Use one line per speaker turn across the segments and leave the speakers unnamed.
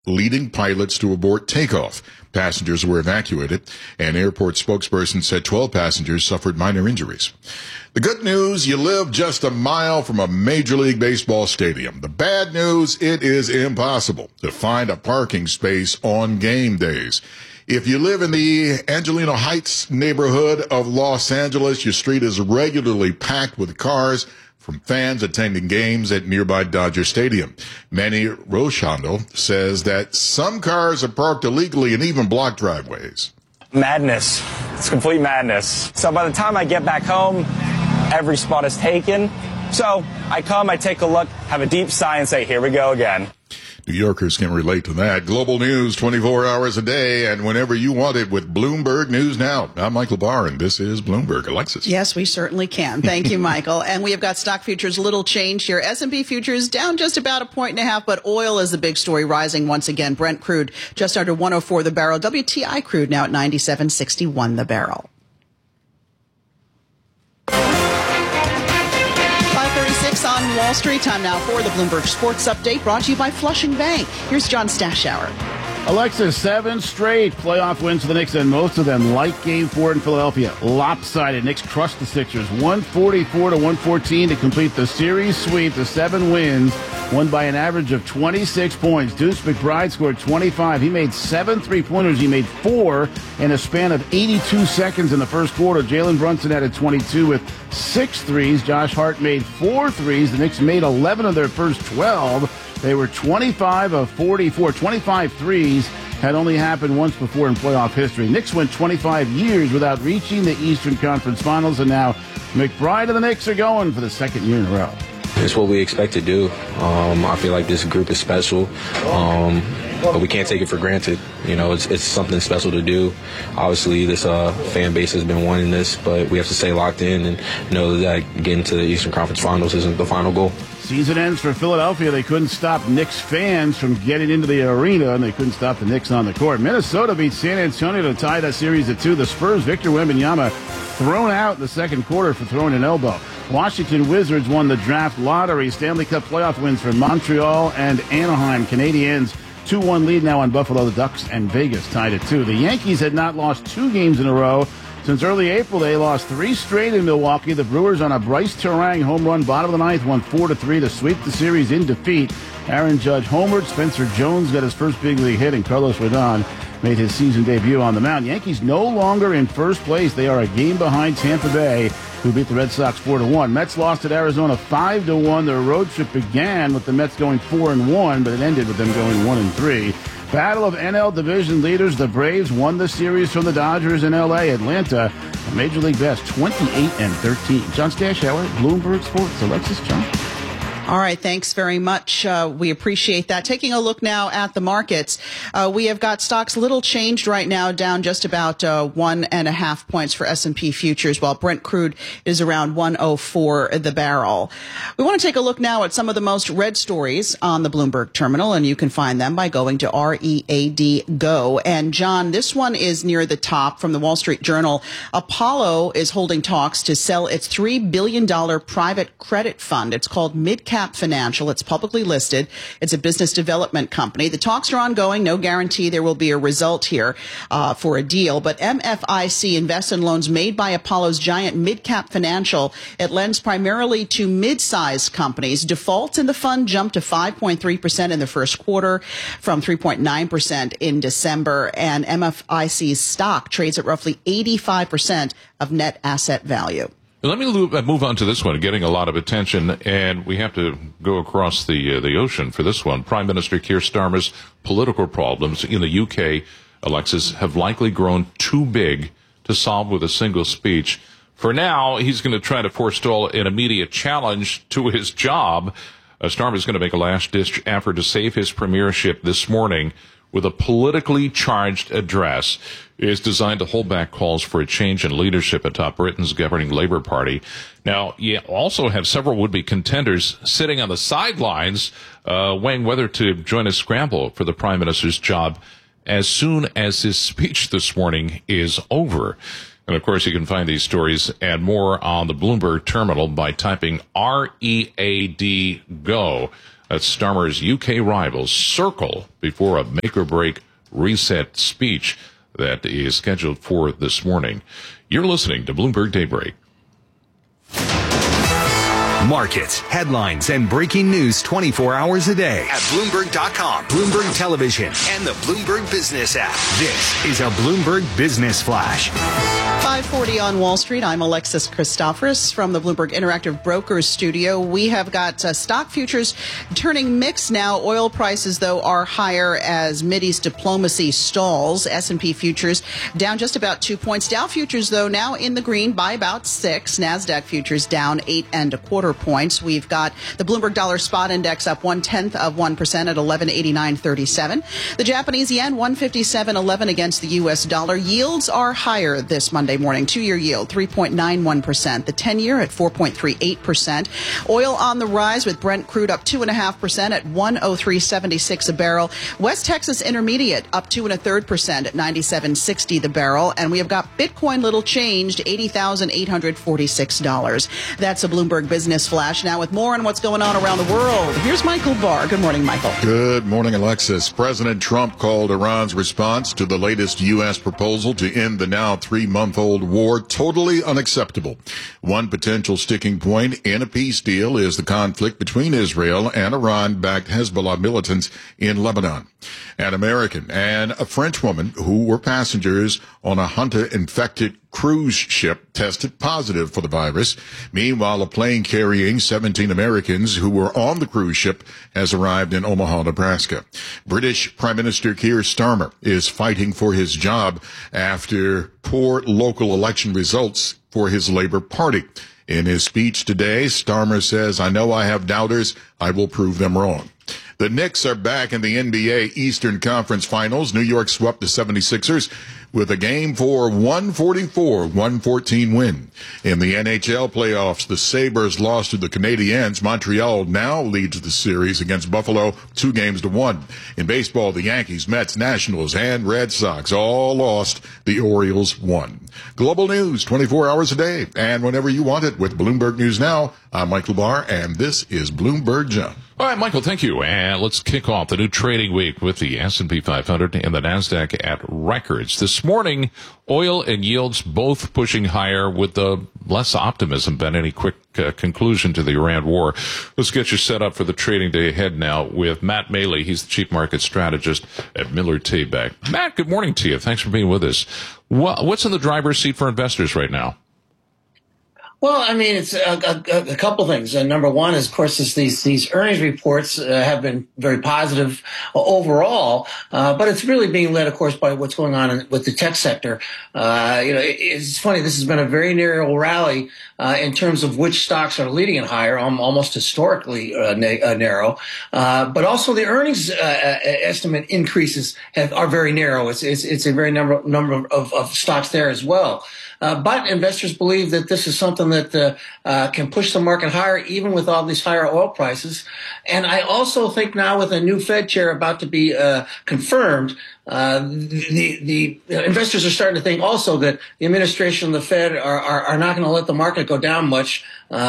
leading pilots to abort takeoff. Passengers were evacuated. An airport spokesperson said 12 passengers suffered minor injuries. The good news, you live just a mile from a Major League Baseball stadium. The bad news, it is impossible to find a parking space on game days. If you live in the Angelino Heights neighborhood of Los Angeles, your street is regularly packed with cars from fans attending games at nearby Dodger Stadium. Manny Rochando says that some cars are parked illegally and even block driveways.
Madness. It's complete madness. So by the time I get back home, every spot is taken. So I come, I take a look, have a deep sigh and say, here we go again.
New Yorkers can relate to that. Global news 24 hours a day and whenever you want it with Bloomberg News Now. I'm Michael Barr, and this is Bloomberg. Alexis.
Yes, we certainly can. Thank you, Michael. And we have got stock futures, little change here. S&P futures down just about 1.5 points, but oil is the big story, rising once again. Brent crude just under 104 the barrel. WTI crude now at 97.61 the barrel. 5:36 on Wall Street. Time now for the Bloomberg Sports Update, brought to you by Flushing Bank. Here's John Stashower.
Alexis, 7 straight playoff wins for the Knicks, and most of them like Game 4 in Philadelphia. Lopsided. Knicks crushed the Sixers 144-114 to complete the series sweep. The 7 wins, won by an average of 26 points. Deuce McBride scored 25. He made 7 3-pointers. He made 4 in a span of 82 seconds in the first quarter. Jalen Brunson added 22 with 6 threes. Josh Hart made 4 threes. The Knicks made 11 of their first 12. They were 25 of 44. 25 threes had only happened once before in playoff history. Knicks went 25 years without reaching the Eastern Conference Finals, and now McBride and the Knicks are going for the second year in a row.
It's what we expect to do. I feel like this group is special, but we can't take it for granted. You know, it's something special to do. Obviously, this fan base has been wanting this, but we have to stay locked in and know that getting to the Eastern Conference Finals isn't the final goal.
Season ends for Philadelphia. They couldn't stop Knicks fans from getting into the arena, and they couldn't stop the Knicks on the court. Minnesota beat San Antonio to tie that series at 2. The Spurs' Victor Wembanyama thrown out in the second quarter for throwing an elbow. Washington Wizards won the draft lottery. Stanley Cup playoff wins for Montreal and Anaheim. Canadiens 2-1 lead now on Buffalo. The Ducks and Vegas tied at 2. The Yankees had not lost 2 games in a row since early April. They lost 3 straight in Milwaukee. The Brewers on a Bryce Terang home run bottom of the ninth won 4-3 to sweep the series in defeat. Aaron Judge homered. Spencer Jones got his first big league hit, and Carlos Rodon made his season debut on the mound. Yankees no longer in first place. They are a game behind Tampa Bay, who beat the Red Sox 4-1. Mets lost at Arizona 5-1. Their road trip began with the Mets going 4-1, but it ended with them going 1-3. Battle of NL division leaders. The Braves won the series from the Dodgers in L.A. Atlanta, a Major League best, 28-13. John Stashower, Bloomberg Sports. Alexis, John.
All right, thanks very much. We appreciate that. Taking a look now at the markets, we have got stocks little changed right now, down just about 1.5 points for S&P futures, while Brent crude is around 104 the barrel. We want to take a look now at some of the most read stories on the Bloomberg terminal, and you can find them by going to READ Go. And John, this one is near the top from the Wall Street Journal. Apollo is holding talks to sell its $3 billion private credit fund. It's called Midcap Financial. It's publicly listed. It's a business development company. The talks are ongoing. No guarantee there will be a result here for a deal. But MFIC invests in loans made by Apollo's giant Midcap Financial. It lends primarily to mid-sized companies. Defaults in the fund jumped to 5.3% in the first quarter from 3.9% in December. And MFIC's stock trades at roughly 85% of net asset value.
Let me move on to this one, getting a lot of attention, and we have to go across the ocean for this one. Prime Minister Keir Starmer's political problems in the UK, Alexis, have likely grown too big to solve with a single speech. For now, he's going to try to forestall an immediate challenge to his job. Starmer's going to make a last-ditch effort to save his premiership this morning with a politically charged address. It is designed to hold back calls for a change in leadership atop Britain's governing Labour Party. Now, you also have several would-be contenders sitting on the sidelines, weighing whether to join a scramble for the Prime Minister's job as soon as his speech this morning is over. And, of course, you can find these stories and more on the Bloomberg terminal by typing READ GO. That's Starmer's UK rivals circle before a make-or-break reset speech that is scheduled for this morning. You're listening to Bloomberg Daybreak.
Markets, headlines, and breaking news 24 hours a day at Bloomberg.com, Bloomberg Television, and the Bloomberg Business app. This is a Bloomberg Business Flash.
5:40 on Wall Street. I'm Alexis Christoforous from the Bloomberg Interactive Brokers studio. We have got stock futures turning mixed now. Oil prices, though, are higher as Mideast diplomacy stalls. S&P futures down just about 2 points. Dow futures, though, now in the green by about 6. NASDAQ futures down 8.25 points. We've got the Bloomberg Dollar Spot Index up 0.1% at 1189.37. The Japanese yen 157.11 against the U.S. dollar. Yields are higher this Monday morning. 2-year yield 3.91%. The 10-year at 4.38%. Oil on the rise with Brent crude up 2.5% at 103.76 a barrel. West Texas Intermediate up 2.33% at 97.60 the barrel. And we have got Bitcoin little changed, $80,846. That's a Bloomberg Business Flash. Now with more on what's going on around the world, here's Michael Barr. Good morning, Michael.
Good morning, Alexis. President Trump called Iran's response to the latest U.S. proposal to end the now 3-month-old war totally unacceptable. One potential sticking point in a peace deal is the conflict between Israel and Iran-backed Hezbollah militants in Lebanon. An American and a French woman who were passengers on a Hunter-infected cruise ship tested positive for the virus. Meanwhile, a plane carrying 17 Americans who were on the cruise ship has arrived in Omaha, Nebraska. British Prime Minister Keir Starmer is fighting for his job after poor local election results for his Labour Party. In his speech today, Starmer says, "I know I have doubters. I will prove them wrong." The Knicks are back in the NBA Eastern Conference Finals. New York swept the 76ers with a Game 4 144-114 win. In the NHL playoffs, the Sabres lost to the Canadiens. Montreal now leads the series against Buffalo 2-1. In baseball, the Yankees, Mets, Nationals, and Red Sox all lost. The Orioles won. Global news 24 hours a day and whenever you want it with Bloomberg News Now. I'm Michael Barr, and this is Bloomberg Jump.
All right, Michael, thank you. And let's kick off the new trading week with the S&P 500 and the NASDAQ at records. This morning, oil and yields both pushing higher with less optimism than any quick conclusion to the Iran war. Let's get you set up for the trading day ahead now with Matt Maley. He's the chief market strategist at Miller Tabak. Matt, good morning to you. Thanks for being with us. What's in the driver's seat for investors right now?
Well, I mean, it's a couple things. Number one is, of course, these earnings reports have been very positive overall, but it's really being led, of course, by what's going on with the tech sector. It's funny. This has been a very narrow rally in terms of which stocks are leading it higher, almost historically narrow. But also the earnings estimate increases are very narrow. It's a very number of stocks there as well. But investors believe that this is something that can push the market higher, even with all these higher oil prices. And I also think now with a new Fed chair about to be confirmed, the investors are starting to think also that the administration and the Fed are not going to let the market go down much.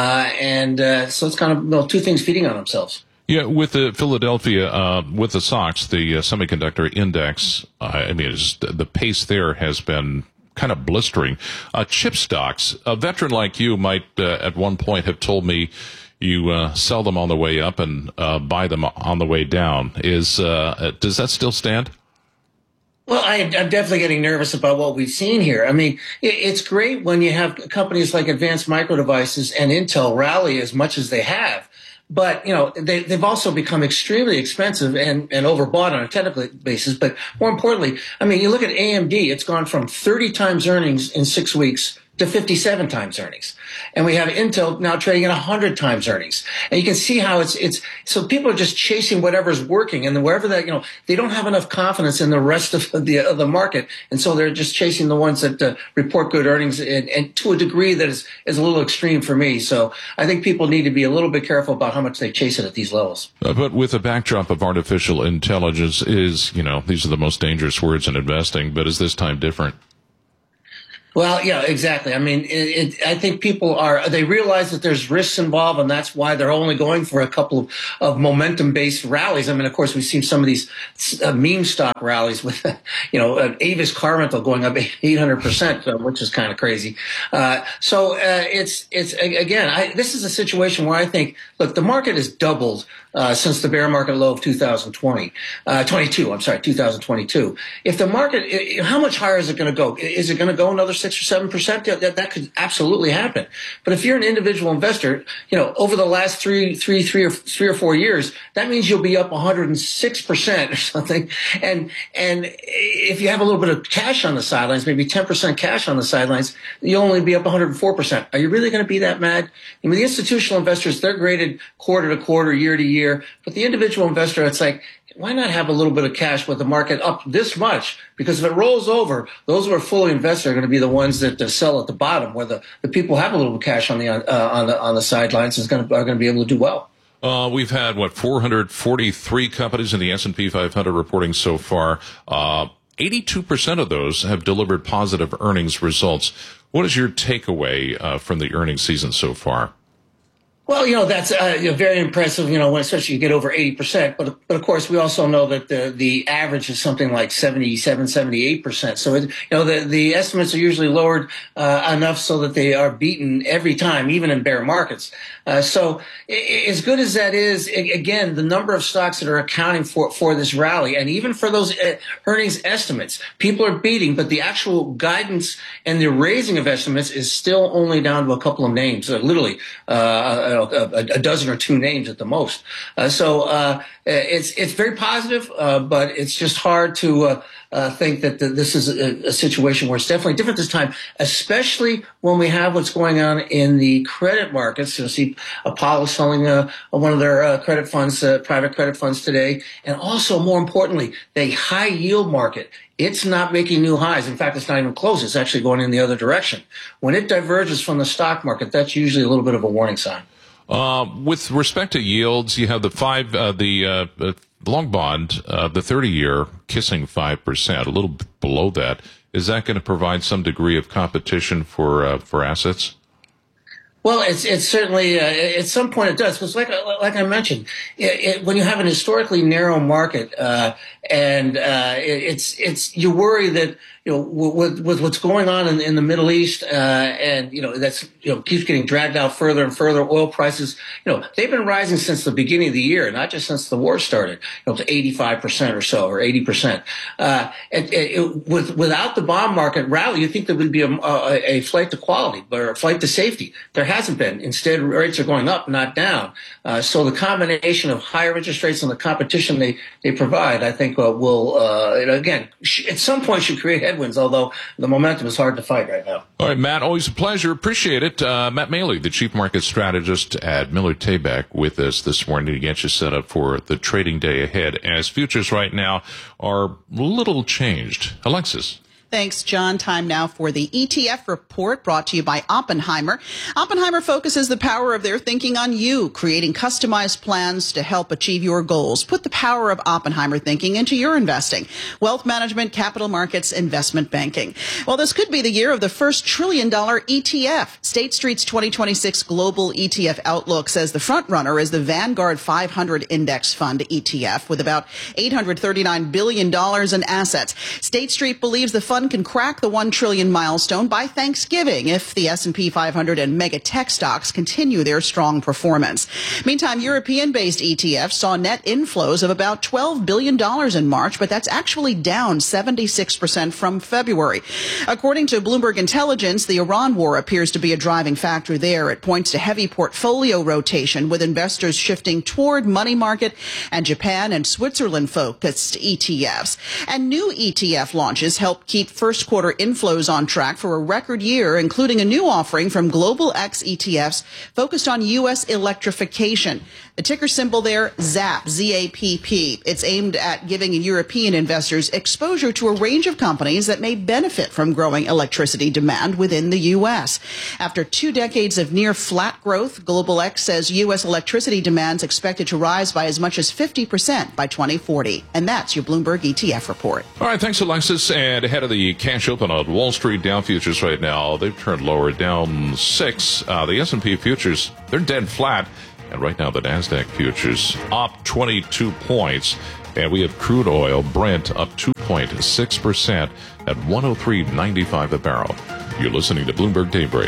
So it's kind of two things feeding on themselves.
Yeah, with the Philadelphia, with the SOX, the semiconductor index, the pace there has been kind of blistering. Chip stocks, a veteran like you might at one point have told me you sell them on the way up and buy them on the way down. Does that still stand?
Well, I'm definitely getting nervous about what we've seen here. I mean, it's great when you have companies like Advanced Micro Devices and Intel rally as much as they have. But, they've also become extremely expensive and overbought on a technical basis. But more importantly, I mean, you look at AMD, it's gone from 30 times earnings in 6 weeks to 57 times earnings. And we have Intel now trading at 100 times earnings. And you can see how it's so people are just chasing whatever's working, and wherever that, they don't have enough confidence in the rest of the market. And so they're just chasing the ones that report good earnings, and to a degree that is a little extreme for me. So I think people need to be a little bit careful about how much they chase it at these levels.
But with the backdrop of artificial intelligence these are the most dangerous words in investing, but is this time different?
Well, yeah, exactly. I mean, I think people they realize that there's risks involved, and that's why they're only going for a couple of momentum-based rallies. I mean, of course, we've seen some of these meme stock rallies with, Avis car rental going up 800%, which is kind of crazy. It's again, this is a situation where I think, look, the market has doubled since the bear market low of 2022. If the market, how much higher is it going to go? Is it going to go another 6 or 7%? That could absolutely happen. But if you're an individual investor, over the last three or 4 years, that means you'll be up 106% or something. And if you have a little bit of cash on the sidelines, maybe 10% cash on the sidelines, you'll only be up 104%. Are you really going to be that mad? I mean, the institutional investors, they're graded quarter to quarter, year to year. But the individual investor, it's like, why not have a little bit of cash with the market up this much? Because if it rolls over, those who are fully invested are going to be the ones that sell at the bottom, where the people who have a little cash on the sidelines are going to be able to do well.
We've had 443 companies in the S&P 500 reporting so far. 82% of those have delivered positive earnings results. What is your takeaway from the earnings season so far?
Well, that's very impressive, when especially you get over 80%. But of course, we also know that the average is something like 77, 78%. So, the estimates are usually lowered enough so that they are beaten every time, even in bear markets. So as good as that is, again, the number of stocks that are accounting for this rally, and even for those earnings estimates, people are beating, but the actual guidance and the raising of estimates is still only down to a couple of names, literally a dozen or two names at the most. So it's very positive, but it's just hard to think that this is a situation where it's definitely different this time, especially when we have what's going on in the credit markets. You'll see Apollo selling one of their credit funds, private credit funds today, and also, more importantly, the high yield market. It's not making new highs. In fact, it's not even close. It's actually going in the other direction. When it diverges from the stock market, that's usually a little bit of a warning sign.
With respect to yields, you have the long bond, the 30-year kissing 5%, a little below that. Is that going to provide some degree of competition for assets?
Well, it's certainly at some point it does, because like I mentioned, when you have an historically narrow market, and you worry that with what's going on in the Middle East, and that's keeps getting dragged out further and further. Oil prices, they've been rising since the beginning of the year, not just since the war started, to 85% or so, or 80%. Without the bond market rally, you think there would be a flight to quality or a flight to safety. There hasn't been. Instead, rates are going up, not down. So the combination of higher interest rates and the competition they provide, I think, will again at some point should create headwinds, although the momentum is hard to fight right now.
All right, Matt, always a pleasure. Appreciate it. Matt Maley, the Chief Market Strategist at Miller Tabak, with us this morning to get you set up for the trading day ahead, as futures right now are little changed. Alexis.
Thanks, John. Time now for the ETF report, brought to you by Oppenheimer. Oppenheimer focuses the power of their thinking on you, creating customized plans to help achieve your goals. Put the power of Oppenheimer thinking into your investing. Wealth management, capital markets, investment banking. Well, this could be the year of the first $1 trillion ETF. State Street's 2026 Global ETF Outlook says the front runner is the Vanguard 500 Index Fund ETF, with about $839 billion in assets. State Street believes the fund can crack the 1 trillion milestone by Thanksgiving if the S&P 500 and mega tech stocks continue their strong performance. Meantime, European-based ETFs saw net inflows of about $12 billion in March, but that's actually down 76% from February. According to Bloomberg Intelligence, the Iran war appears to be a driving factor there. It points to heavy portfolio rotation, with investors shifting toward money market and Japan and Switzerland-focused ETFs. And new ETF launches help keep first quarter inflows on track for a record year, including a new offering from Global X ETFs focused on U.S. electrification. The ticker symbol there, ZAPP, Z-A-P-P. It's aimed at giving European investors exposure to a range of companies that may benefit from growing electricity demand within the U.S. After 2 decades of near flat growth, Global X says U.S. electricity demand's expected to rise by as much as 50% by 2040. And that's your Bloomberg ETF report.
All right, thanks, Alexis. And ahead of the cash open on Wall Street, Dow futures right now, they've turned lower, down 6. The S&P futures, they're dead flat. And right now, the NASDAQ futures up 22 points. And we have crude oil, Brent, up 2.6% at $103.95 a barrel. You're listening to Bloomberg Daybreak.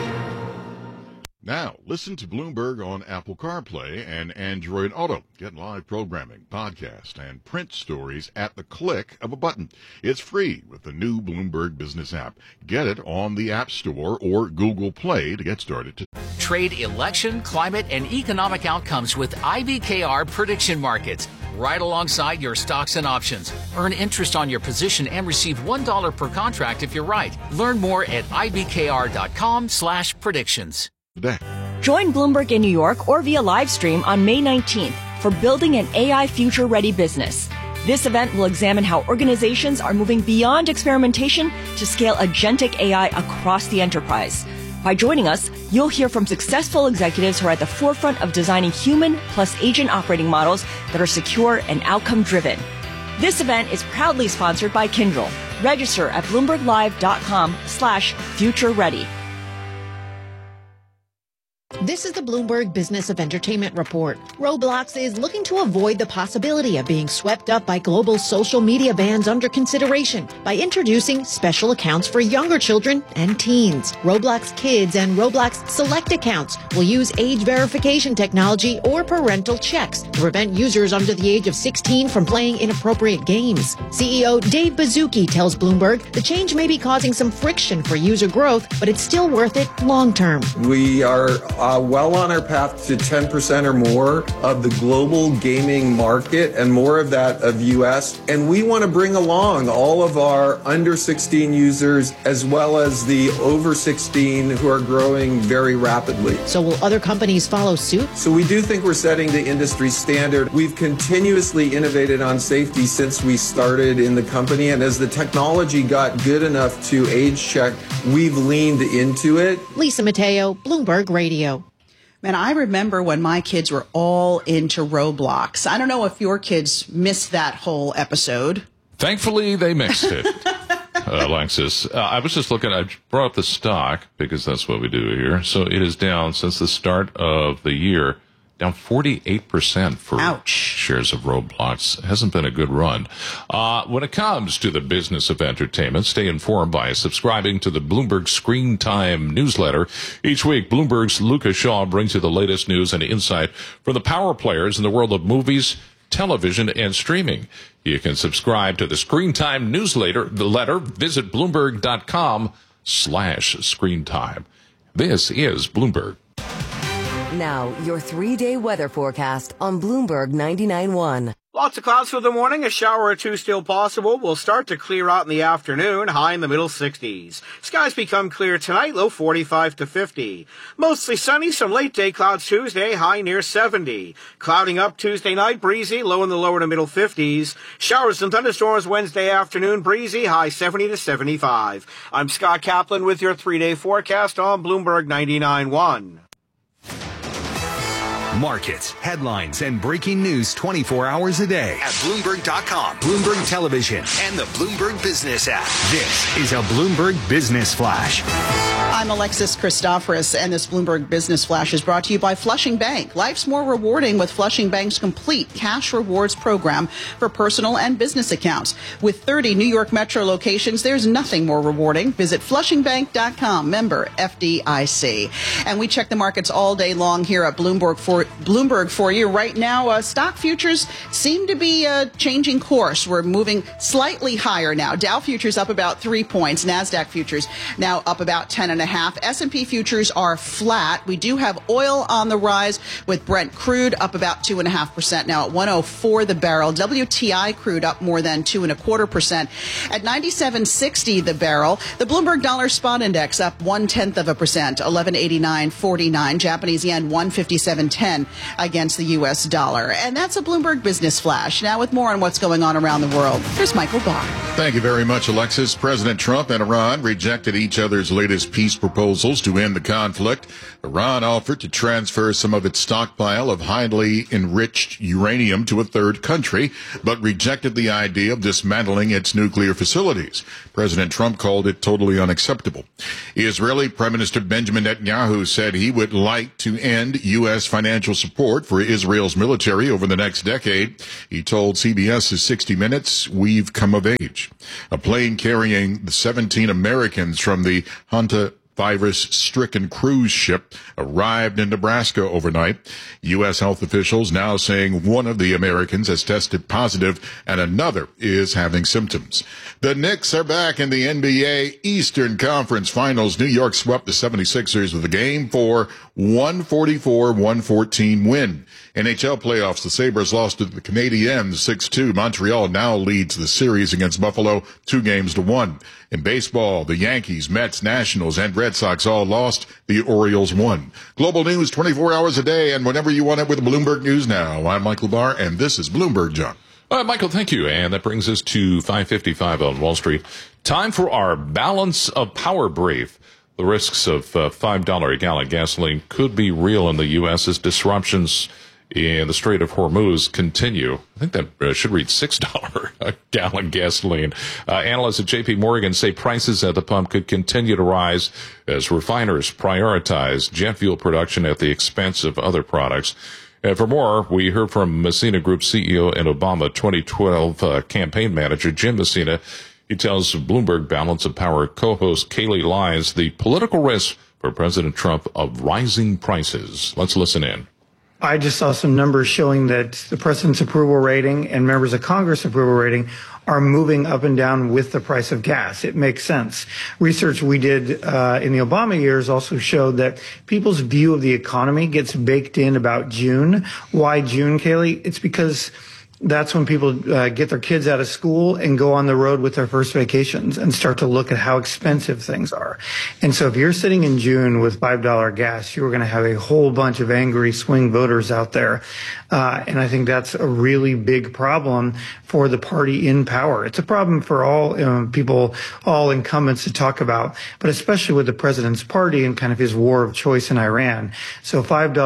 Now, listen to Bloomberg on Apple CarPlay and Android Auto. Get live programming, podcast, and print stories at the click of a button. It's free with the new Bloomberg Business app. Get it on the App Store or Google Play to get started.
Trade election, climate, and economic outcomes with IBKR Prediction Markets. Right alongside your stocks and options. Earn interest on your position and receive $1 per contract if you're right. Learn more at ibkr.com/predictions.
Join Bloomberg in New York or via live stream on May 19th for Building an AI Future-Ready Business. This event will examine how organizations are moving beyond experimentation to scale agentic AI across the enterprise. By joining us, you'll hear from successful executives who are at the forefront of designing human plus agent operating models that are secure and outcome-driven. This event is proudly sponsored by Kyndryl. Register at BloombergLive.com/future-ready.
This is the Bloomberg Business of Entertainment Report. Roblox is looking to avoid the possibility of being swept up by global social media bans under consideration by introducing special accounts for younger children and teens. Roblox Kids and Roblox Select accounts will use age verification technology or parental checks to prevent users under the age of 16 from playing inappropriate games. CEO Dave Baszucki tells Bloomberg the change may be causing some friction for user growth, but it's still worth it long term.
We are well on our path to 10% or more of the global gaming market and more of that of U.S. And we want to bring along all of our under 16 users as well as the over 16 who are growing very rapidly.
So will other companies follow suit?
So we do think we're setting the industry standard. We've continuously innovated on safety since we started in the company. And as the technology got good enough to age check, we've leaned into it.
Lisa Mateo, Bloomberg Radio.
Man, I remember when my kids were all into Roblox. I don't know if your kids missed that whole episode.
Thankfully, they missed it. Alexis, I was just looking, I brought up the stock because that's what we do here. So it is down since the start of the year, down 48% for shares of Roblox. It hasn't been a good run. When it comes to the business of entertainment, stay informed by subscribing to the Bloomberg Screen Time newsletter. Each week, Bloomberg's Lucas Shaw brings you the latest news and insight from the power players in the world of movies, television, and streaming. You can subscribe to the Screen Time newsletter. Visit Bloomberg.com/screentime. This is Bloomberg.
Now, your 3-day weather forecast on Bloomberg 99.1.
Lots of clouds for the morning. A shower or two still possible. Will start to clear out in the afternoon, high in the middle 60s. Skies become clear tonight, low 45 to 50. Mostly sunny, some late day clouds Tuesday, high near 70. Clouding up Tuesday night, breezy, low in the lower to middle 50s. Showers and thunderstorms Wednesday afternoon, breezy, high 70 to 75. I'm Scott Kaplan with your 3-day forecast on Bloomberg 99.1.
Markets, headlines, and breaking news 24 hours a day at Bloomberg.com, Bloomberg Television, and the Bloomberg Business app. This is a Bloomberg Business Flash.
I'm Alexis Christoforous, and this Bloomberg Business Flash is brought to you by Flushing Bank. Life's more rewarding with Flushing Bank's complete cash rewards program for personal and business accounts. With 30 New York Metro locations, there's nothing more rewarding. Visit flushingbank.com, member FDIC. And we check the markets all day long here at Bloomberg for you. Right now, stock futures seem to be changing course. We're moving slightly higher now. Dow futures up about 3 points. NASDAQ futures now up about 10.5 2.5. S&P futures are flat. We do have oil on the rise with Brent crude up about 2.5% now at 104 the barrel. WTI crude up more than 2.25% at 97.60 the barrel. The Bloomberg Dollar Spot Index up 0.1%, 1189.49. Japanese yen 157.10 against the U.S. dollar. And that's a Bloomberg Business Flash. Now with more on what's going on around the world, here's Michael Barr.
Thank you very much, Alexis. President Trump and Iran rejected each other's latest peace proposals to end the conflict. Iran offered to transfer some of its stockpile of highly enriched uranium to a third country, but rejected the idea of dismantling its nuclear facilities. President Trump called it totally unacceptable. Israeli Prime Minister Benjamin Netanyahu said he would like to end U.S. financial support for Israel's military over the next decade. He told CBS's 60 Minutes, "We've come of age." A plane carrying the 17 Americans from the Hanta virus-stricken cruise ship arrived in Nebraska overnight. U.S. health officials now saying one of the Americans has tested positive and another is having symptoms. The Knicks are back in the NBA Eastern Conference Finals. New York swept the 76ers with a Game 4 144-114 win. NHL playoffs, the Sabres lost to the Canadiens 6-2. Montreal now leads the series against Buffalo 2-1. In baseball, the Yankees, Mets, Nationals, and Red Sox all lost. The Orioles won. Global news 24 hours a day and whenever you want it with Bloomberg News Now. I'm Michael Barr, and this is Bloomberg John.
Michael, thank you. And that brings us to 5:55 on Wall Street. Time for our Balance of Power brief. The risks of $5 a gallon gasoline could be real in the U.S. as disruptions in the Strait of Hormuz continue. I think that should read $6 a gallon gasoline. Analysts at J.P. Morgan say prices at the pump could continue to rise as refiners prioritize jet fuel production at the expense of other products. And for more, we heard from Messina Group CEO and Obama 2012 campaign manager Jim Messina. He tells Bloomberg Balance of Power co-host Kaylee Lyons the political risk for President Trump of rising prices. Let's listen in.
I just saw some numbers showing that the president's approval rating and members of Congress' approval rating are moving up and down with the price of gas. It makes sense. Research we did in the Obama years also showed that people's view of the economy gets baked in about June. Why June, Kaylee? It's because that's when people get their kids out of school and go on the road with their first vacations and start to look at how expensive things are. And so if you're sitting in June with $5 gas, you're going to have a whole bunch of angry swing voters out there. And I think that's a really big problem for the party in power. It's a problem for all people, all incumbents to talk about, but especially with the president's party and kind of his war of choice in Iran. So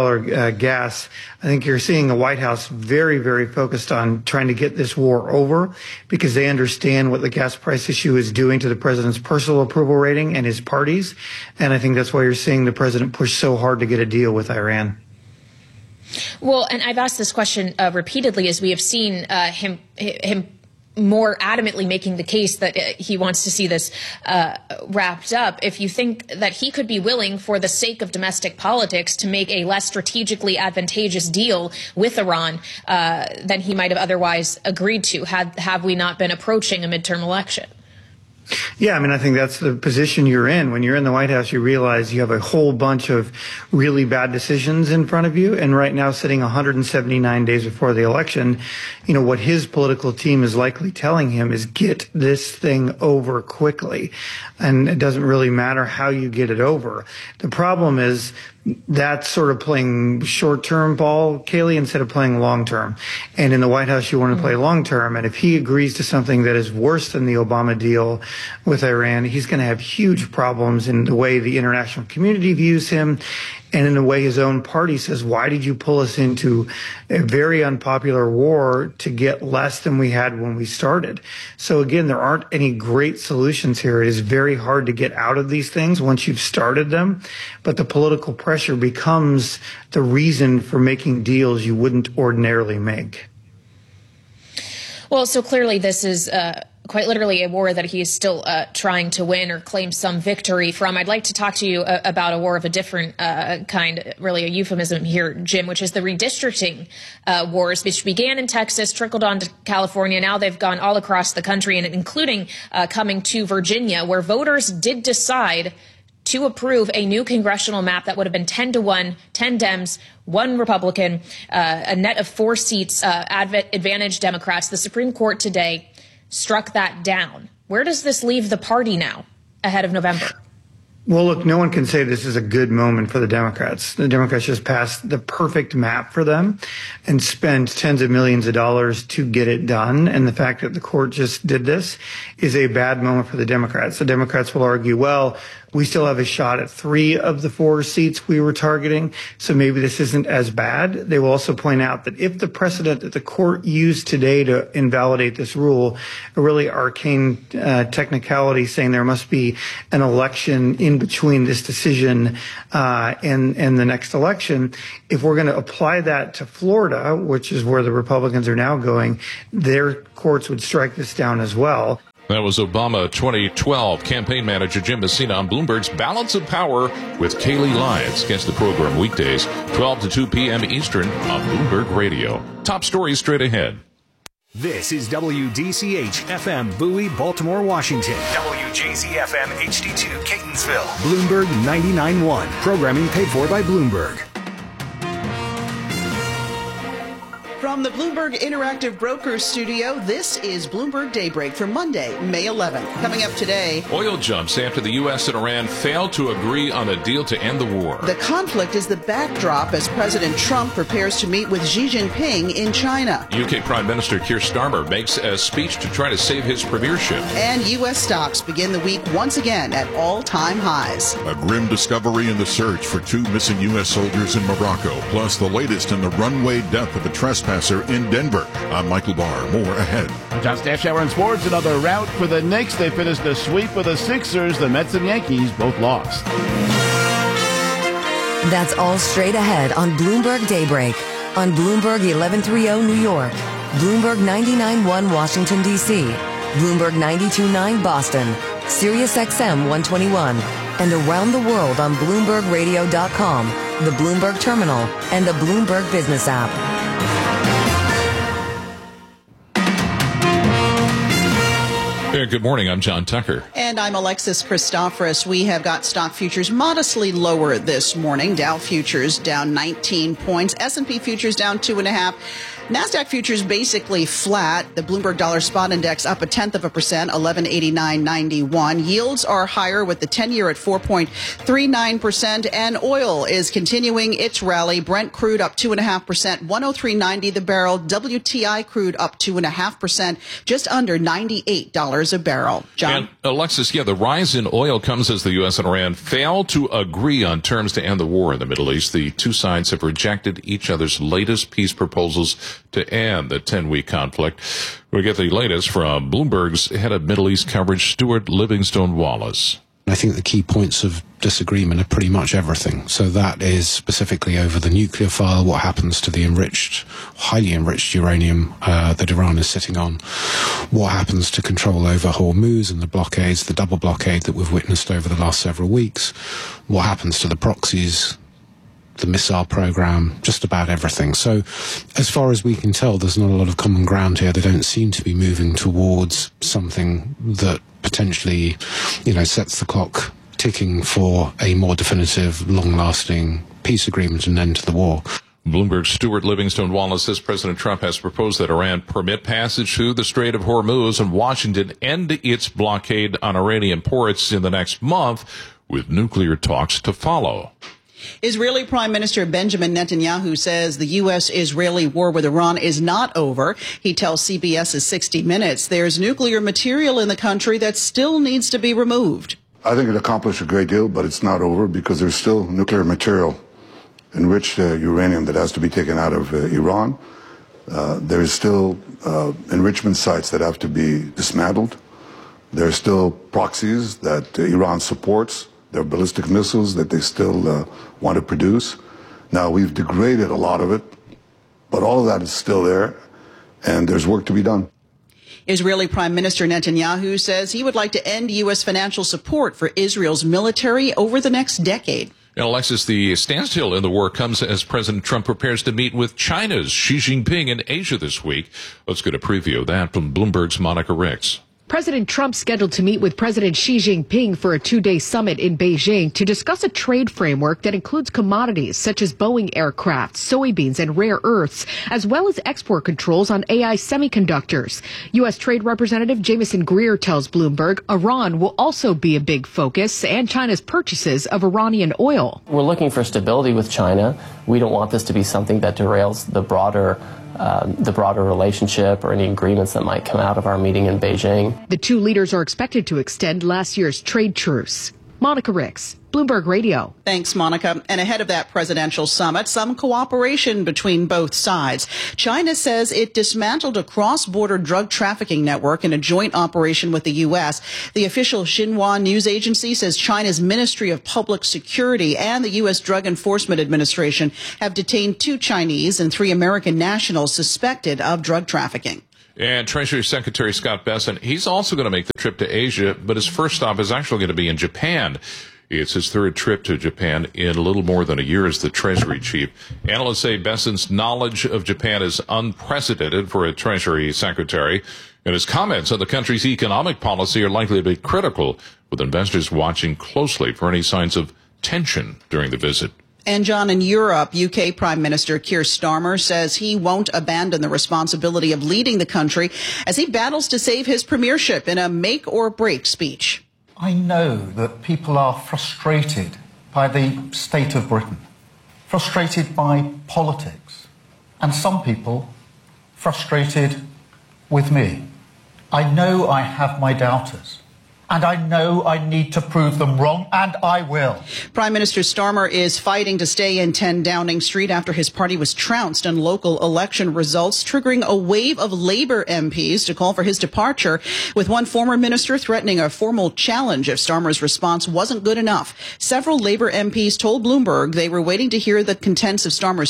$5 gas, I think you're seeing the White House very, very focused on trying to get this war over because they understand what the gas price issue is doing to the president's personal approval rating and his party's. And I think that's why you're seeing the president push so hard to get a deal with Iran.
Well, and I've asked this question repeatedly as we have seen him more adamantly making the case that he wants to see this wrapped up. If you think that he could be willing, for the sake of domestic politics, to make a less strategically advantageous deal with Iran than he might have otherwise agreed to, have we not been approaching a midterm election?
Yeah, I mean, I think that's the position you're in. When you're in the White House, you realize you have a whole bunch of really bad decisions in front of you. And right now, sitting 179 days before the election, you know, what his political team is likely telling him is get this thing over quickly. And it doesn't really matter how you get it over. The problem is that's sort of playing short-term ball, Kaylee, instead of playing long-term. And in the White House, you want to play long-term. And if he agrees to something that is worse than the Obama deal with Iran, he's going to have huge problems in the way the international community views him and in the way his own party says, why did you pull us into a very unpopular war to get less than we had when we started? So again, there aren't any great solutions here. It is very hard to get out of these things once you've started them, but the political pressure becomes the reason for making deals you wouldn't ordinarily make.
Well, so clearly this is quite literally a war that he is still trying to win or claim some victory from. I'd like to talk to you about a war of a different kind, really a euphemism here, Jim, which is the redistricting wars, which began in Texas, trickled on to California. Now they've gone all across the country, and including coming to Virginia, where voters did decide to approve a new congressional map that would have been 10-1, 10 Dems, 1 Republican, a net of 4 seats, advantage Democrats. The Supreme Court today struck that down. Where does this leave the party now ahead of November?
Well, look, no one can say this is a good moment for the Democrats. The Democrats just passed the perfect map for them and spent tens of millions of dollars to get it done. And the fact that the court just did this is a bad moment for the Democrats. The Democrats will argue, well, we still have a shot at 3 of the 4 seats we were targeting, so maybe this isn't as bad. They will also point out that if the precedent that the court used today to invalidate this rule, a really arcane technicality saying there must be an election in between this decision and the next election, if we're going to apply that to Florida, which is where the Republicans are now going, their courts would strike this down as well.
That was Obama 2012 campaign manager Jim Messina on Bloomberg's Balance of Power with Kaylee Lyons. Catch the program weekdays, 12 to 2 p.m. Eastern on Bloomberg Radio. Top stories straight ahead.
This is WDCH FM Bowie, Baltimore, Washington. WJZ FM HD2 Catonsville. Bloomberg 99.1. Programming paid for by Bloomberg.
From the Bloomberg Interactive Brokers Studio, this is Bloomberg Daybreak for Monday, May 11th. Coming up today,
oil jumps after the U.S. and Iran failed to agree on a deal to end the war.
The conflict is the backdrop as President Trump prepares to meet with Xi Jinping in China.
UK Prime Minister Keir Starmer makes a speech to try to save his premiership.
And U.S. stocks begin the week once again at all-time highs.
A grim discovery in the search for 2 missing U.S. soldiers in Morocco, plus the latest in the runway death of a trespasser in Denver. I'm Michael Barr. More ahead.
John Staff Shower in sports. Another rout for the Knicks. They finished the sweep with the Sixers. The Mets and Yankees both lost.
That's all straight ahead on Bloomberg Daybreak. On Bloomberg 1130 New York. Bloomberg 99.1 Washington, D.C. Bloomberg 92.9 Boston. Sirius XM 121. And around the world on BloombergRadio.com, the Bloomberg Terminal, and the Bloomberg Business app.
Good morning. I'm John Tucker.
And I'm Alexis Christoforous. We have got stock futures modestly lower this morning. Dow futures down 19 points. S&P futures down 2.5. NASDAQ futures basically flat. The Bloomberg Dollar Spot Index up 0.1%, 1189.91. Yields are higher with the 10-year at 4.39%. And oil is continuing its rally. Brent crude up 2.5%, 103.90 the barrel. WTI crude up 2.5%, just under $98 a barrel. John?
And Alexis, the rise in oil comes as the U.S. and Iran fail to agree on terms to end the war in the Middle East. The two sides have rejected each other's latest peace proposals to end the 10-week conflict. We get the latest from Bloomberg's head of Middle East coverage, Stuart Livingstone Wallace.
I think the key points of disagreement are pretty much everything. So that is specifically over the nuclear file, what happens to the highly enriched uranium that Iran is sitting on, what happens to control over Hormuz and the blockades, the double blockade that we've witnessed over the last several weeks, what happens to the proxies, the missile program, just about everything. So as far as we can tell, there's not a lot of common ground here. They don't seem to be moving towards something that potentially, sets the clock ticking for a more definitive, long-lasting peace agreement and end to the war.
Bloomberg's Stuart Livingstone Wallace says President Trump has proposed that Iran permit passage through the Strait of Hormuz and Washington end its blockade on Iranian ports in the next month, with nuclear talks to follow.
Israeli Prime Minister Benjamin Netanyahu says the U.S.-Israeli war with Iran is not over. He tells CBS's 60 Minutes there's nuclear material in the country that still needs to be removed.
I think it accomplished a great deal, but it's not over because there's still nuclear material, enriched uranium, that has to be taken out of Iran. There is still enrichment sites that have to be dismantled. There are still proxies that Iran supports. There are ballistic missiles that they still want to produce. Now, we've degraded a lot of it, but all of that is still there, and there's work to be done.
Israeli Prime Minister Netanyahu says he would like to end U.S. financial support for Israel's military over the next decade.
And Alexis, the standstill in the war comes as President Trump prepares to meet with China's Xi Jinping in Asia this week. Let's get a preview of that from Bloomberg's Monica Ricks.
President Trump scheduled to meet with President Xi Jinping for a 2-day summit in Beijing to discuss a trade framework that includes commodities such as Boeing aircraft, soybeans, and rare earths, as well as export controls on AI semiconductors. U.S. Trade Representative Jameson Greer tells Bloomberg Iran will also be a big focus, and China's purchases of Iranian oil.
We're looking for stability with China. We don't want this to be something that derails the broader relationship or any agreements that might come out of our meeting in Beijing.
The two leaders are expected to extend last year's trade truce. Monica Ricks, Bloomberg Radio.
Thanks, Monica. And ahead of that presidential summit, some cooperation between both sides. China says it dismantled a cross-border drug trafficking network in a joint operation with the U.S. The official Xinhua news agency says China's Ministry of Public Security and the U.S. Drug Enforcement Administration have detained 2 Chinese and 3 American nationals suspected of drug trafficking.
And Treasury Secretary Scott Bessent, he's also going to make the trip to Asia, but his first stop is actually going to be in Japan. It's his 3rd trip to Japan in a little more than a year as the Treasury chief. Analysts say Bessent's knowledge of Japan is unprecedented for a Treasury Secretary, and his comments on the country's economic policy are likely to be critical, with investors watching closely for any signs of tension during the visit.
And John, in Europe, UK Prime Minister Keir Starmer says he won't abandon the responsibility of leading the country as he battles to save his premiership in a make or break speech.
I know that people are frustrated by the state of Britain, frustrated by politics, and some people frustrated with me. I know I have my doubters. And I know I need to prove them wrong, and I will.
Prime Minister Starmer is fighting to stay in 10 Downing Street after his party was trounced in local election results, triggering a wave of Labour MPs to call for his departure, with one former minister threatening a formal challenge if Starmer's response wasn't good enough. Several Labour MPs told Bloomberg they were waiting to hear the contents of Starmer's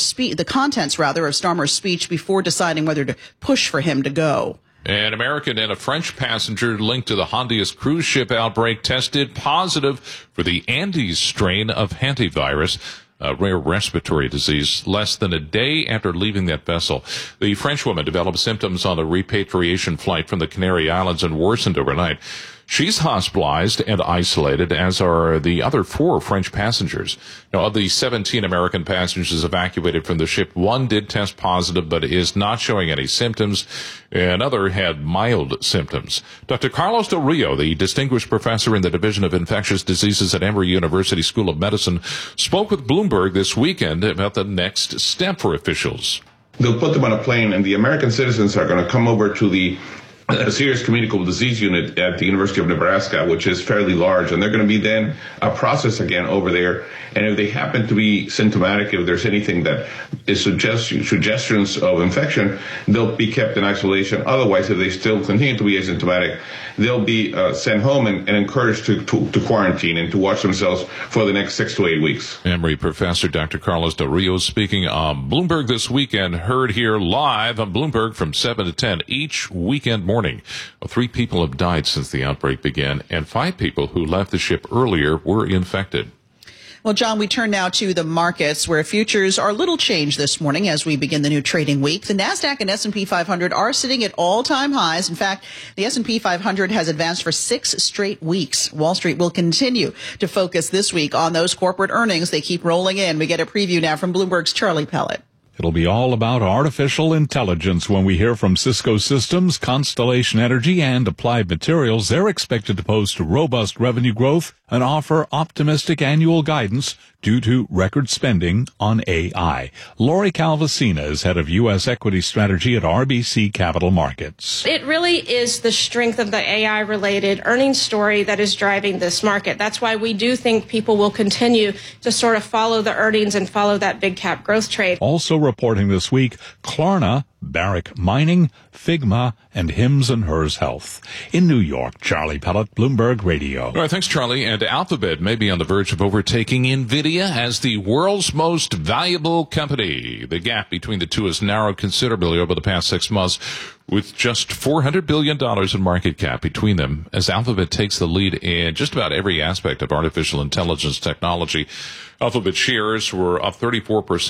speech before deciding whether to push for him to go.
An American and a French passenger linked to the Honduras cruise ship outbreak tested positive for the Andes strain of hantavirus, a rare respiratory disease, less than a day after leaving that vessel. The French woman developed symptoms on a repatriation flight from the Canary Islands and worsened overnight. She's hospitalized and isolated, as are the other 4 French passengers. Now, of the 17 American passengers evacuated from the ship, 1 did test positive but is not showing any symptoms. Another had mild symptoms. Dr. Carlos Del Rio, the distinguished professor in the Division of Infectious Diseases at Emory University School of Medicine, spoke with Bloomberg this weekend about the next step for officials.
They'll put them on a plane, and the American citizens are going to come over to the serious communicable disease unit at the University of Nebraska, which is fairly large, and they're going to be then processed again over there. And if they happen to be symptomatic, if there's anything that is suggestions of infection, they'll be kept in isolation. Otherwise, if they still continue to be asymptomatic, they'll be sent home and encouraged to quarantine and to watch themselves for the next 6 to 8 weeks.
Emory professor Dr. Carlos Del Rio speaking on Bloomberg this weekend, heard here live on Bloomberg from 7 to 10 each weekend morning. 3 people have died since the outbreak began, and 5 people who left the ship earlier were infected.
Well, John, we turn now to the markets, where futures are little changed this morning as we begin the new trading week. The NASDAQ and S&P 500 are sitting at all-time highs. In fact, the S&P 500 has advanced for 6 straight weeks. Wall Street will continue to focus this week on those corporate earnings. They keep rolling in. We get a preview now from Bloomberg's Charlie Pellet.
It'll be all about artificial intelligence when we hear from Cisco Systems, Constellation Energy, and Applied Materials. They're expected to post robust revenue growth and offer optimistic annual guidance due to record spending on AI. Lori Calvasina is head of U.S. equity strategy at RBC Capital Markets.
It really is the strength of the AI-related earnings story that is driving this market. That's why we do think people will continue to sort of follow the earnings and follow that big cap growth trade.
Also reporting this week, Klarna, Barrick Mining, Figma, and Hims & Hers Health. In New York, Charlie Pellet, Bloomberg Radio.
All right, thanks, Charlie. And Alphabet may be on the verge of overtaking NVIDIA as the world's most valuable company. The gap between the two has narrowed considerably over the past 6 months, with just $400 billion in market cap between them, as Alphabet takes the lead in just about every aspect of artificial intelligence technology. Alphabet shares were up 34%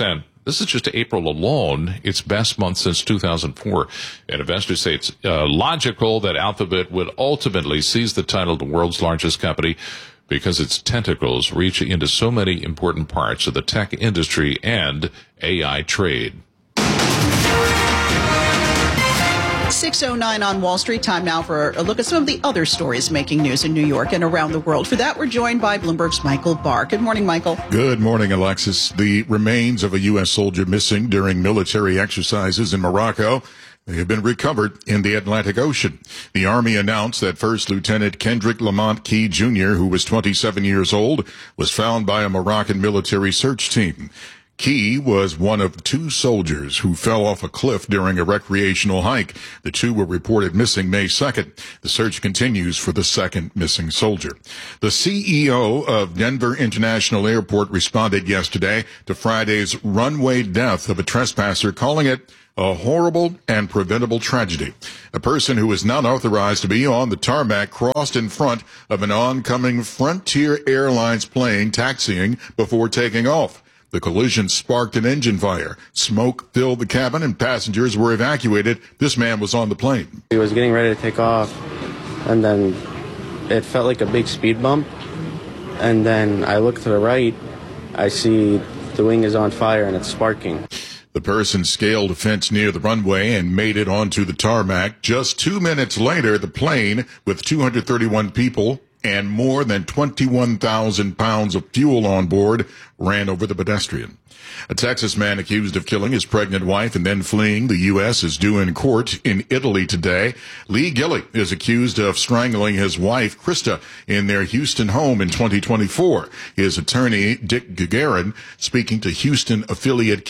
This is just April alone, its best month since 2004. And investors say it's logical that Alphabet would ultimately seize the title of the world's largest company because its tentacles reach into so many important parts of the tech industry and AI trade.
6:09 on Wall Street. Time now for a look at some of the other stories making news in New York and around the world. For that, we're joined by Bloomberg's Michael Barr. Good morning, Michael.
Good morning, Alexis. The remains of a U.S. soldier missing during military exercises in Morocco, they have been recovered in the Atlantic Ocean. The Army announced that First Lieutenant Kendrick Lamont Key Jr., who was 27 years old, was found by a Moroccan military search team. Key was one of two soldiers who fell off a cliff during a recreational hike. The two were reported missing May 2nd. The search continues for the second missing soldier. The CEO of Denver International Airport responded yesterday to Friday's runway death of a trespasser, calling it a horrible and preventable tragedy. A person who is not authorized to be on the tarmac crossed in front of an oncoming Frontier Airlines plane taxiing before taking off. The collision sparked an engine fire. Smoke filled the cabin and passengers were evacuated. This man was on the plane.
He was getting ready to take off, and then it felt like a big speed bump. And then I look to the right, I see the wing is on fire and it's sparking.
The person scaled a fence near the runway and made it onto the tarmac. Just 2 minutes later, the plane, with 231 people and more than 21,000 pounds of fuel on board, ran over the pedestrian. A Texas man accused of killing his pregnant wife and then fleeing the U.S. is due in court in Italy today. Lee Gilley is accused of strangling his wife, Krista, in their Houston home in 2024. His attorney, Dick Gagarin, speaking to Houston affiliate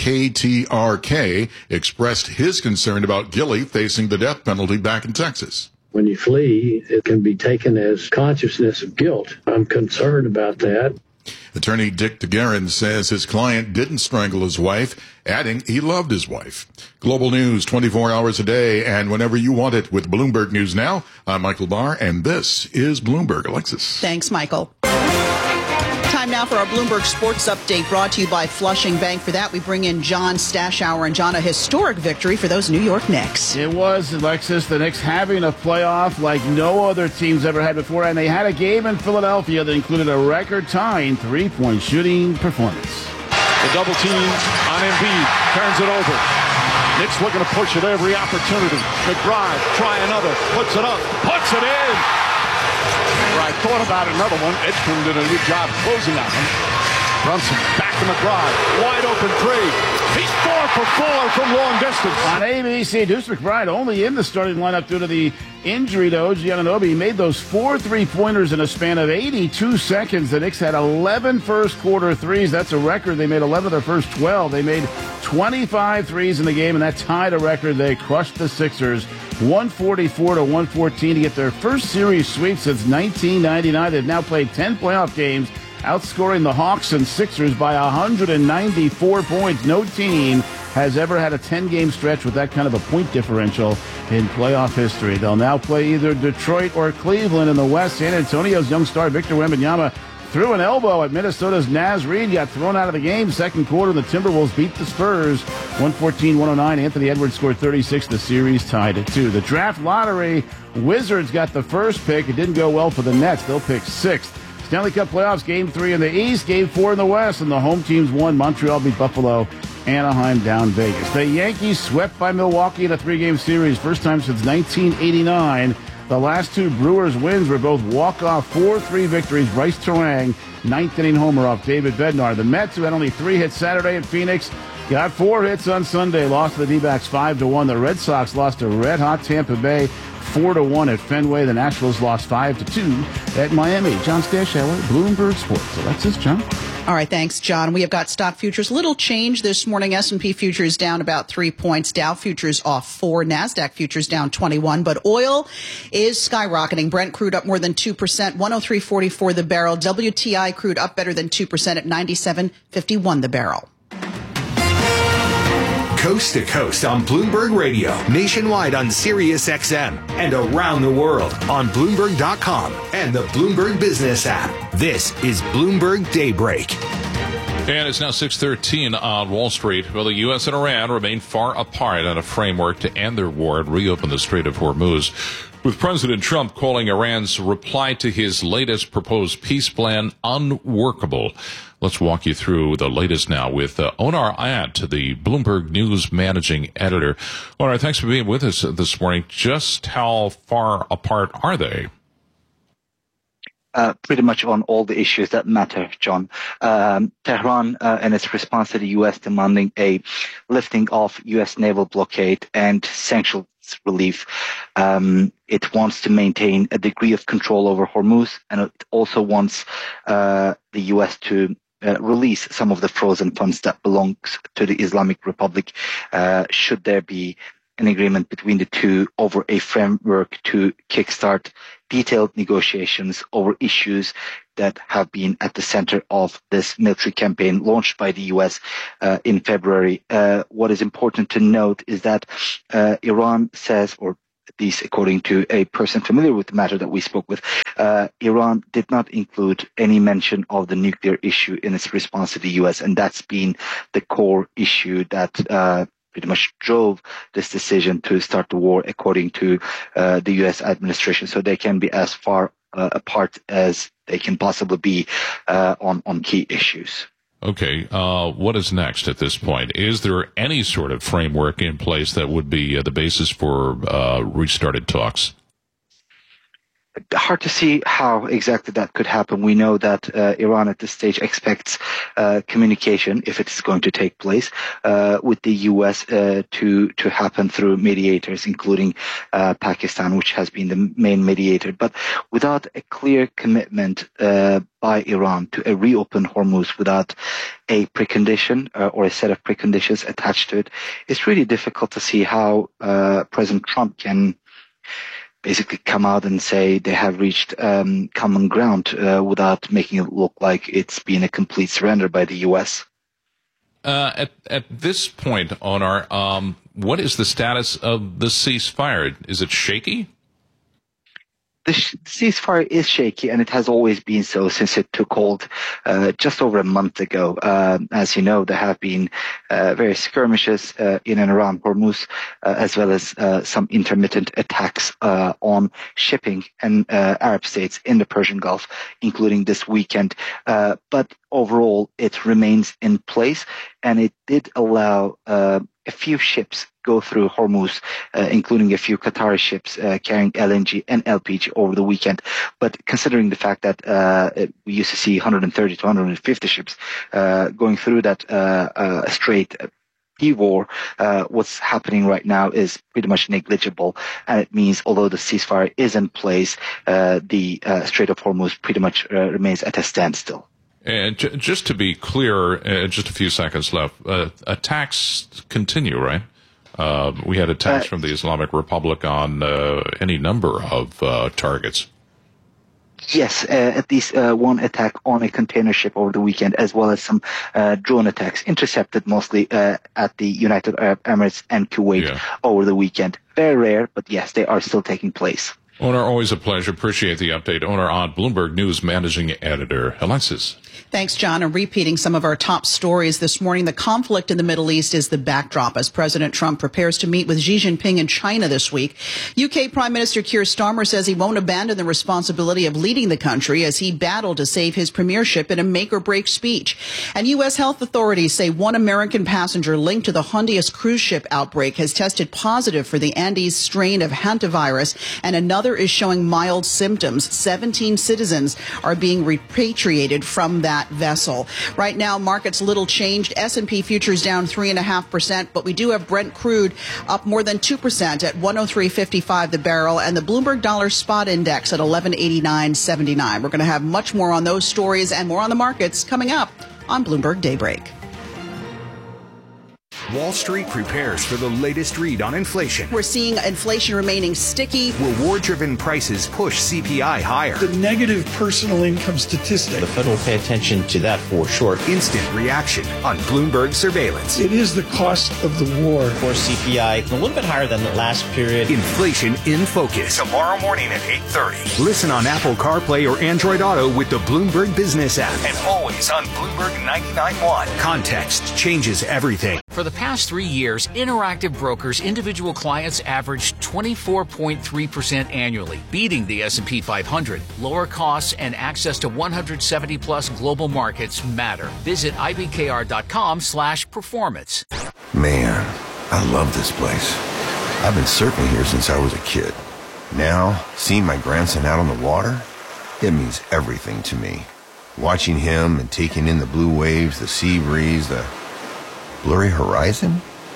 KTRK, expressed his concern about Gilley facing the death penalty back in Texas.
When you flee, it can be taken as consciousness of guilt. I'm concerned about that.
Attorney Dick Gagarin says his client didn't strangle his wife, adding he loved his wife. Global news 24 hours a day and whenever you want it with Bloomberg News Now. I'm Michael Barr, and this is Bloomberg. Alexis.
Thanks, Michael. Time now for our Bloomberg Sports Update, brought to you by Flushing Bank. For that, we bring in John Stashower. And John, a historic victory for those New York Knicks.
It was, Alexis, the Knicks having a playoff like no other teams ever had before, and they had a game in Philadelphia that included a record-tying three-point shooting performance.
The double team on Embiid turns it over. Knicks looking to push it every opportunity. McBride, try another, puts it up, puts it in. I thought about another one. Edgecombe did a good job closing on him. Brunson back to McBride. Wide open three. He's 4 for 4 from long distance.
On ABC, Deuce McBride only in the starting lineup due to the injury to OG Anunoby. He made those 4 3-pointers in a span of 82 seconds. The Knicks had 11 first-quarter threes. That's a record. They made 11 of their first 12. They made 25 threes in the game, and that tied a record. They crushed the Sixers 144-114 to get their first series sweep since 1999. They've now played 10 playoff games, outscoring the Hawks and Sixers by 194 points. No team has ever had a 10-game stretch with that kind of a point differential in playoff history. They'll now play either Detroit or Cleveland in the West. San Antonio's young star Victor Wembanyama threw an elbow at Minnesota's Naz Reid, got thrown out of the game. Second quarter, the Timberwolves beat the Spurs 114-109. Anthony Edwards scored 36. The series tied at 2. The draft lottery, Wizards got the first pick. It didn't go well for the Nets. They'll pick 6th. Stanley Cup playoffs, Game 3 in the East, Game 4 in the West, and the home teams won. Montreal beat Buffalo, Anaheim down Vegas. The Yankees swept by Milwaukee in a 3-game series, first time since 1989. The last 2 Brewers wins were both walk-off 4-3 victories. Bryce Terang, 9th inning homer off David Bednar. The Mets, who had only 3 hits Saturday in Phoenix, got 4 hits on Sunday, lost to the D-backs 5-1. The Red Sox lost to red-hot Tampa Bay 4-1 at Fenway. The Nationals lost 5-2 at Miami. John Stashower, Bloomberg Sports. Alexis, John.
All right, thanks, John. We have got stock futures. Little change this morning. S&P futures down about 3 points. Dow futures off 4. NASDAQ futures down 21. But oil is skyrocketing. Brent crude up more than 2%, 103.44 the barrel. WTI crude up better than 2% at 97.51 the barrel.
Coast to coast on Bloomberg Radio, nationwide on Sirius XM, and around the world on Bloomberg.com and the Bloomberg Business app. This is Bloomberg Daybreak.
And it's now 6:13 on Wall Street. Well, the U.S. and Iran remain far apart on a framework to end their war and reopen the Strait of Hormuz, with President Trump calling Iran's reply to his latest proposed peace plan unworkable. Let's walk you through the latest now with Onar Ayat, the Bloomberg News managing editor. Onar, thanks for being with us this morning. Just how far apart are they?
Pretty much on all the issues that matter, John. Tehran, in its response to the U.S. demanding a lifting of U.S. naval blockade and sanctions relief, it wants to maintain a degree of control over Hormuz, and it also wants the U.S. to release some of the frozen funds that belongs to the Islamic Republic, should there be an agreement between the two over a framework to kickstart detailed negotiations over issues that have been at the center of this military campaign launched by the U.S. In February. What is important to note is that Iran says, or at least according to a person familiar with the matter that we spoke with, Iran did not include any mention of the nuclear issue in its response to the U.S., and that's been the core issue that pretty much drove this decision to start the war, according to the U.S. administration. So they can be as far apart as they can possibly be on key issues.
Okay, what is next at this point? Is there any sort of framework in place that would be the basis for restarted talks?
Hard to see how exactly that could happen. We know that Iran at this stage expects communication, if it's going to take place, with the U.S. to happen through mediators, including Pakistan, which has been the main mediator. But without a clear commitment by Iran to reopen Hormuz, without a precondition or a set of preconditions attached to it, it's really difficult to see how President Trump can basically come out and say they have reached common ground without making it look like it's been a complete surrender by the U.S.
At this point, Onar, what is the status of the ceasefire? Is it shaky?
The ceasefire is shaky, and it has always been so since it took hold just over a month ago. As you know, there have been various skirmishes in and around Hormuz, as well as some intermittent attacks on shipping and Arab states in the Persian Gulf, including this weekend. But overall, it remains in place, and it did allow a few ships go through Hormuz, including a few Qatari ships carrying LNG and LPG over the weekend. But considering the fact that we used to see 130 to 150 ships going through that strait war, what's happening right now is pretty much negligible. And it means, although the ceasefire is in place, the Strait of Hormuz pretty much remains at a standstill.
And just to be clear, just a few seconds left, attacks continue, right? We had attacks from the Islamic Republic on any number of targets.
Yes, at least one attack on a container ship over the weekend, as well as some drone attacks intercepted mostly at the United Arab Emirates and Kuwait over the weekend. Very rare, but yes, they are still taking place.
Onar, always a pleasure. Appreciate the update. Onar Ayat, Bloomberg News managing editor. Alexis.
Thanks, John. And repeating some of our top stories this morning, the conflict in the Middle East is the backdrop as President Trump prepares to meet with Xi Jinping in China this week. UK Prime Minister Keir Starmer says he won't abandon the responsibility of leading the country as he battled to save his premiership in a make-or-break speech. And U.S. health authorities say one American passenger linked to the Honduras cruise ship outbreak has tested positive for the Andes strain of hantavirus, and another is showing mild symptoms. 17 citizens are being repatriated from that vessel. Right now, markets little changed. S&P futures down 3.5%, but we do have Brent crude up more than 2% at 103.55 the barrel, and the Bloomberg Dollar Spot Index at 1189.79. We're going to have much more on those stories and more on the markets coming up on Bloomberg Daybreak.
Wall Street prepares for the latest read on inflation.
We're seeing inflation remaining sticky.
Reward-driven prices push CPI higher.
The negative personal income statistic.
The Fed will pay attention to that for sure.
Instant reaction on Bloomberg Surveillance.
It is the cost of the war.
Core CPI a little bit higher than the last period.
Inflation in Focus. Tomorrow morning at 8:30. Listen on Apple CarPlay or Android Auto with the Bloomberg Business app. And always on Bloomberg 99.1. Context changes everything.
For the past 3 years, Interactive Brokers individual clients averaged 24.3% annually, beating the S&P 500. Lower costs and access to 170-plus global markets matter. Visit ibkr.com/performance.
Man, I love this place. I've been surfing here since I was a kid. Now, seeing my grandson out on the water, it means everything to me. Watching him and taking in the blue waves, the sea breeze, the blurry horizon.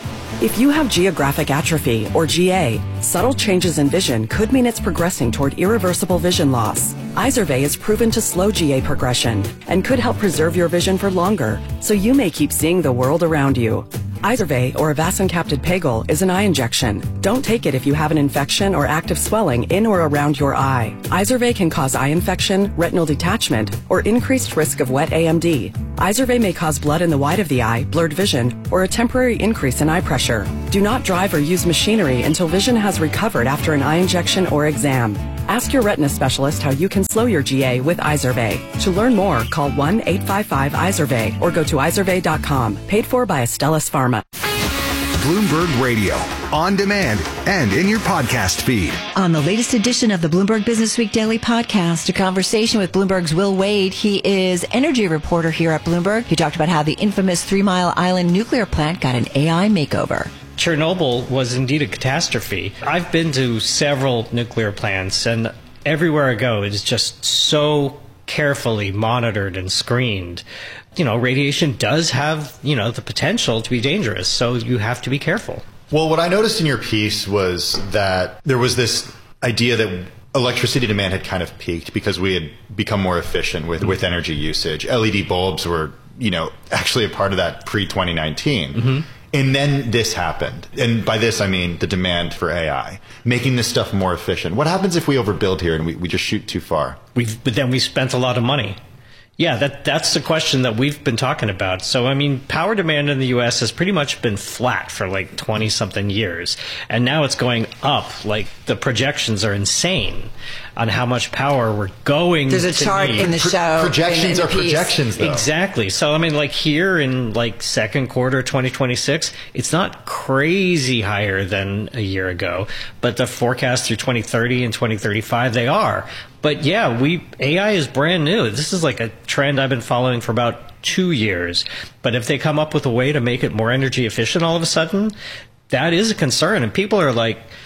If you have geographic atrophy, or GA, subtle changes in vision could mean it's progressing toward irreversible vision loss. Izervay is proven to slow GA progression and could help preserve your vision for longer, so you may keep seeing the world around you. Izervay, or avacincaptad pegol, is an eye injection. Don't take it if you have an infection or active swelling in or around your eye. Izervay can cause eye infection, retinal detachment, or increased risk of wet AMD. Izervay may cause blood in the white of the eye, blurred vision, or a temporary increase in eye pressure. Do not drive or use machinery until vision has recovered after an eye injection or exam. Ask your retina specialist how you can slow your GA with Izervay. To learn more, call 1-855-IZERVAY or go to izervay.com. Paid for by Astellas Pharma.
Bloomberg Radio, on demand and in your podcast feed.
On the latest edition of the Bloomberg Business Week Daily Podcast, a conversation with Bloomberg's Will Wade. He is energy reporter here at Bloomberg. He talked about how the infamous 3 Mile Island nuclear plant got an AI makeover.
Chernobyl was indeed a catastrophe. I've been to several nuclear plants, and everywhere I go, it is just so carefully monitored and screened. You know, radiation does have, the potential to be dangerous, so you have to be careful.
Well, what I noticed in your piece was that there was this idea that electricity demand had kind of peaked because we had become more efficient with energy usage. LED bulbs were, actually a part of that pre-2019. Mm-hmm. And then this happened. And by this, I mean the demand for AI, making this stuff more efficient. What happens if we overbuild here and we just shoot too far?
But then we spent a lot of money. Yeah, that's the question that we've been talking about. So, power demand in the U.S. has pretty much been flat for 20-something years. And now it's going up. The projections are insane on how much power we're going to need.
There's a chart in the show.
Projections are projections, though.
Exactly. So, here in second quarter 2026, it's not crazy higher than a year ago. But the forecast through 2030 and 2035, they are. But yeah, AI is brand new. This is a trend I've been following for about 2 years. But if they come up with a way to make it more energy efficient all of a sudden, that is a concern. And people are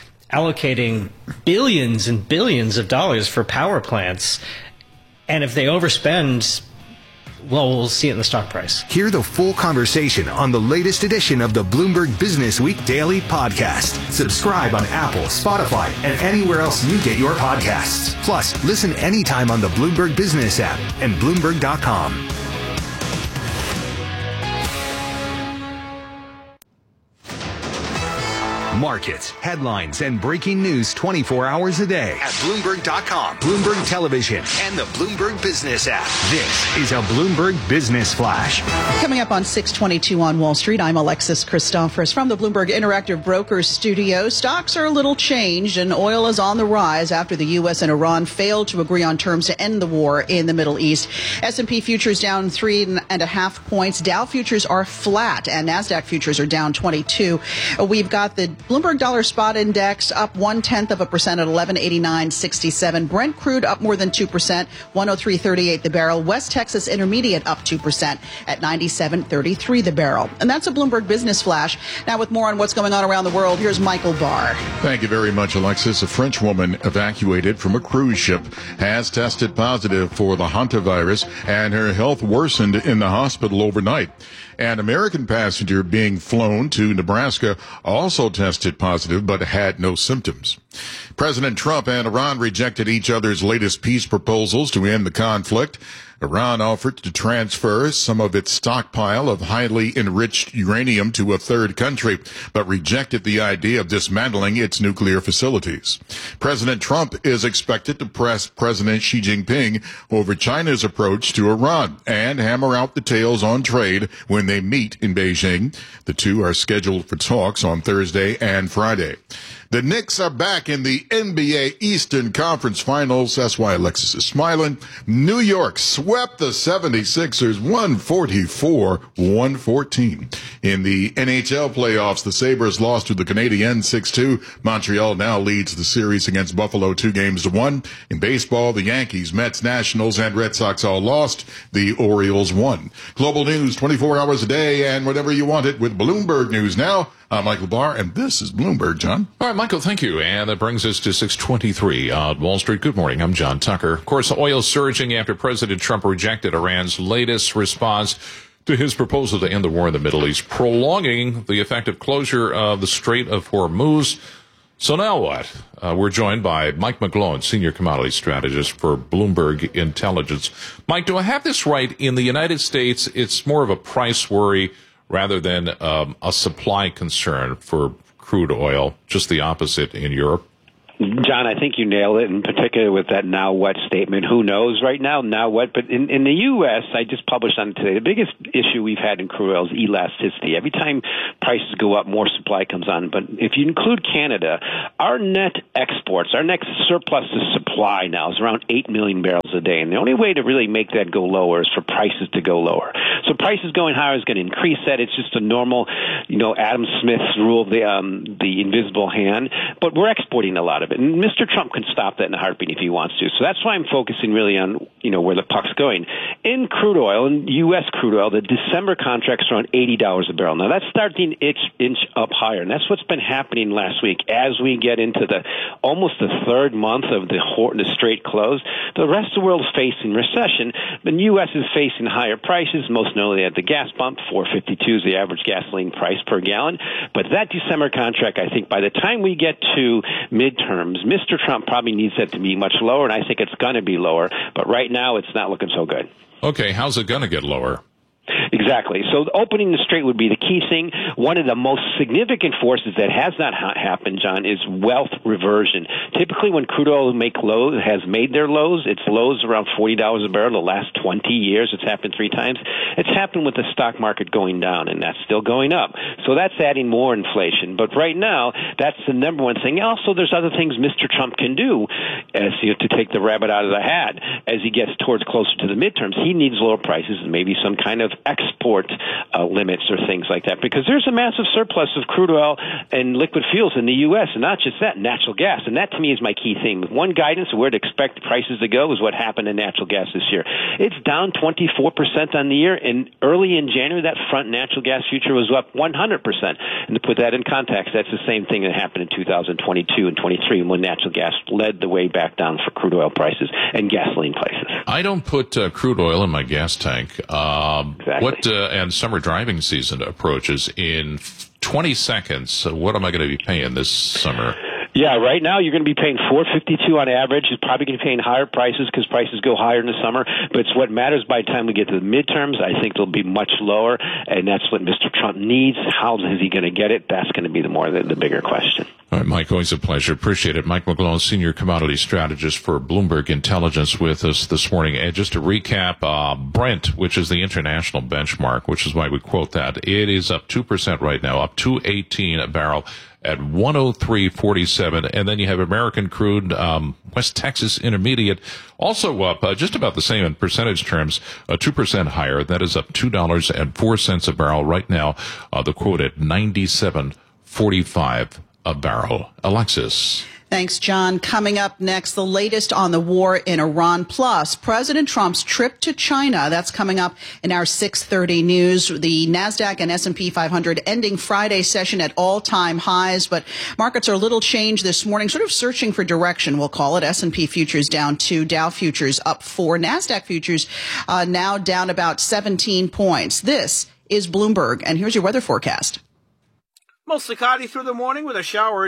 allocating billions and billions of dollars for power plants. And if they overspend, well, we'll see it in the stock price.
Hear the full conversation on the latest edition of the Bloomberg Business Week Daily Podcast. Subscribe on Apple, Spotify, and anywhere else you get your podcasts. Plus, listen anytime on the Bloomberg Business app and Bloomberg.com. Markets, headlines, and breaking news 24 hours a day at Bloomberg.com, Bloomberg Television, and the Bloomberg Business app. This is a Bloomberg Business Flash.
Coming up on 622 on Wall Street, I'm Alexis Christoforous from the Bloomberg Interactive Brokers studio. Stocks are a little changed, and oil is on the rise after the U.S. and Iran failed to agree on terms to end the war in the Middle East. S&P futures down 3.5 points. Dow futures are flat, and NASDAQ futures are down 22. We've got the Bloomberg Dollar Spot Index up 0.1% at 1189.67. Brent crude up more than 2%, 103.38 the barrel. West Texas Intermediate up 2% at 97.33 the barrel. And that's a Bloomberg Business Flash. Now with more on what's going on around the world, here's Michael Barr.
Thank you very much, Alexis. A French woman evacuated from a cruise ship has tested positive for the hantavirus, and her health worsened in the hospital overnight. An American passenger being flown to Nebraska also tested positive but had no symptoms. President Trump and Iran rejected each other's latest peace proposals to end the conflict. Iran offered to transfer some of its stockpile of highly enriched uranium to a third country, but rejected the idea of dismantling its nuclear facilities. President Trump is expected to press President Xi Jinping over China's approach to Iran and hammer out details on trade when they meet in Beijing. The two are scheduled for talks on Thursday and Friday. The Knicks are back in the NBA Eastern Conference Finals. That's why Alexis is smiling. New York swept the 76ers 144-114. In the NHL playoffs, the Sabres lost to the Canadiens 6-2. Montreal now leads the series against Buffalo 2-1. In baseball, the Yankees, Mets, Nationals, and Red Sox all lost. The Orioles won. Global news 24 hours a day and whenever you want it with Bloomberg News Now. I'm Michael Barr, and this is Bloomberg, John.
All right, Michael, thank you. And that brings us to 6:23 on Wall Street. Good morning. I'm John Tucker. Of course, oil surging after President Trump rejected Iran's latest response to his proposal to end the war in the Middle East, prolonging the effective closure of the Strait of Hormuz. So now what? We're joined by Mike McGlone, Senior Commodity Strategist for Bloomberg Intelligence. Mike, do I have this right? In the United States, it's more of a price worry rather than a supply concern for crude oil, just the opposite in Europe?
John, I think you nailed it, in particular with that now what statement. Who knows right now, now what? But in the U.S., I just published on it today, the biggest issue we've had in crude oil is elasticity. Every time prices go up, more supply comes on. But if you include Canada, our net exports, our net surplus to supply now is around 8 million barrels a day. And the only way to really make that go lower is for prices to go lower. So prices going higher is going to increase that. It's just a normal, Adam Smith's rule of the invisible hand. But we're exporting a lot of it. And Mr. Trump can stop that in a heartbeat if he wants to. So that's why I'm focusing really on, where the puck's going. In crude oil, in U.S. crude oil, the December contracts are around $80 a barrel. Now, that's starting inch up higher, and that's what's been happening last week. As we get into almost the third month of the Strait close, the rest of the world is facing recession. The U.S. is facing higher prices, most notably at the gas pump. $4.52 is the average gasoline price per gallon. But that December contract, I think by the time we get to midterms, Mr. Trump probably needs that to be much lower, and I think it's going to be lower. But right now, it's not looking so good.
Okay, how's it going to get lower?
Exactly. So opening the Strait would be the key thing. One of the most significant forces that has not happened, John, is wealth reversion. Typically, when crude oil has made their lows, its lows around $40 a barrel the last 20 years. It's happened 3 times. It's happened with the stock market going down, and that's still going up. So that's adding more inflation. But right now, that's the number one thing. Also, there's other things Mr. Trump can do to take the rabbit out of the hat as he gets towards closer to the midterms. He needs lower prices and maybe some kind of export limits or things like that, because there's a massive surplus of crude oil and liquid fuels in the U.S., and not just that, natural gas. And that, to me, is my key thing. One guidance of where to expect prices to go is what happened in natural gas this year. It's down 24% on the year, and early in January, that front natural gas future was up 100%. And to put that in context, that's the same thing that happened in 2022 and 23 when natural gas led the way back down for crude oil prices and gasoline prices.
I don't put crude oil in my gas tank. Exactly. And summer driving season approaches in 20 seconds. What am I going to be paying this summer?
Yeah, right now you're going to be paying $4.52 on average. You're probably going to be paying higher prices because prices go higher in the summer. But it's what matters by the time we get to the midterms. I think they'll be much lower, and that's what Mr. Trump needs. How is he going to get it? That's going to be the bigger question.
All right, Mike, always a pleasure. Appreciate it. Mike McGlone, Senior Commodity Strategist for Bloomberg Intelligence, with us this morning. And just to recap, Brent, which is the international benchmark, which is why we quote that, it is up 2% right now, up $2.18 a barrel at 103.47. And then you have American crude, West Texas Intermediate, also up just about the same in percentage terms, 2% higher. That is up $2.04 a barrel right now. The quote at 97.45 a barrel. Alexis.
Thanks, John. Coming up next, the latest on the war in Iran, plus President Trump's trip to China. That's coming up in our 6:30 news. The NASDAQ and S&P 500 ending Friday session at all-time highs, but markets are a little changed this morning, sort of searching for direction, we'll call it. S&P futures down 2, Dow futures up 4, NASDAQ futures now down about 17 points. This is Bloomberg, and here's your weather forecast.
Mostly cloudy through the morning with a shower